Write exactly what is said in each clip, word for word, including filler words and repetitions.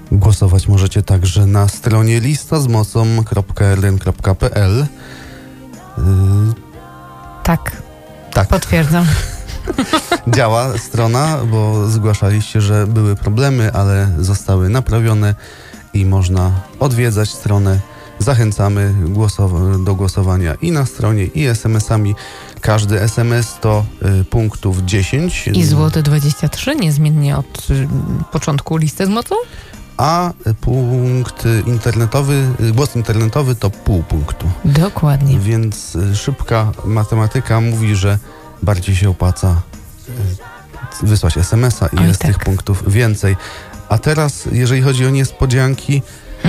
Głosować możecie także na stronie lista z mocą kropka r d n kropka p l. Yy, tak, tak. Potwierdzam. Działa strona, bo zgłaszaliście, że były problemy, ale zostały naprawione i można odwiedzać stronę. Zachęcamy głosow- do głosowania i na stronie, i es em esami. Każdy es em es to y, punktów dziesięć. I złote dwadzieścia trzy, niezmiennie od y, początku listy z mocą? A punkt internetowy, głos internetowy to pół punktu. Dokładnie. Więc y, szybka matematyka mówi, że bardziej się opłaca y, wysłać es emesa i Oj, jest tak. tych punktów więcej. A teraz, jeżeli chodzi o niespodzianki,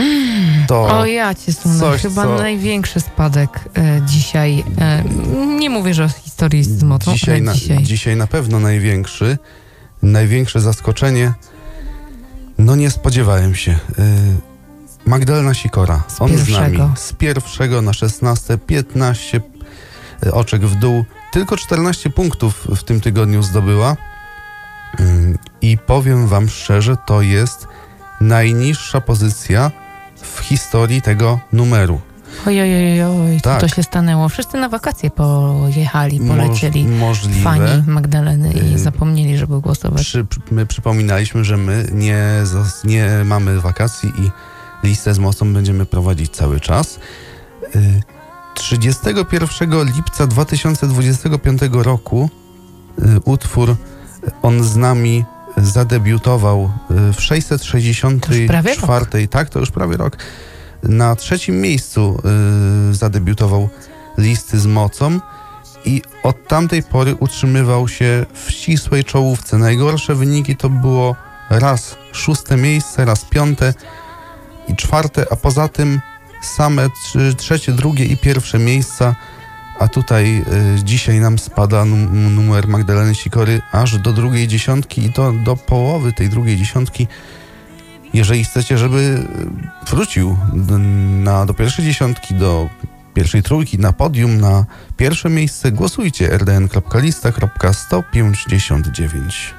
to O ja cię sunę, coś, chyba co... największy spadek e, dzisiaj. E, nie mówię, że o historii z mocą, dzisiaj ale na, dzisiaj. dzisiaj na pewno największy. Największe zaskoczenie. No nie spodziewałem się. Y, Magdalena Sikora. Z On pierwszego. z nami. Z pierwszego na szesnaste, piętnaście y, oczek w dół. Tylko czternaście punktów w tym tygodniu zdobyła. Y, I powiem wam szczerze, to jest najniższa pozycja w historii tego numeru. Oj, oj, oj, oj, Tak. to się stanęło. Wszyscy na wakacje pojechali, polecieli. Moż, możliwe. Fani Magdaleny i Y, zapomnieli, żeby głosować. Przy, my przypominaliśmy, że my nie, zos- nie mamy wakacji i listę z mocą będziemy prowadzić cały czas. Y, trzydziestego pierwszego lipca dwa tysiące dwudziestego piątego roku y, utwór On z nami zadebiutował y, w sześćset sześćdziesiątej To już prawie czwartej, tak, to już prawie rok. Na trzecim miejscu y, zadebiutował listy z mocą i od tamtej pory utrzymywał się w ścisłej czołówce. Najgorsze wyniki to było raz szóste miejsce, raz piąte i czwarte, a poza tym same trzy, trzecie, drugie i pierwsze miejsca, a tutaj y, dzisiaj nam spada num- numer Magdaleny Sikory aż do drugiej dziesiątki i to do połowy tej drugiej dziesiątki. Jeżeli chcecie, żeby wrócił na, do pierwszej dziesiątki, do pierwszej trójki, na podium, na pierwsze miejsce, głosujcie r d n kropka lista kropka sto pięćdziesiąt dziewięć.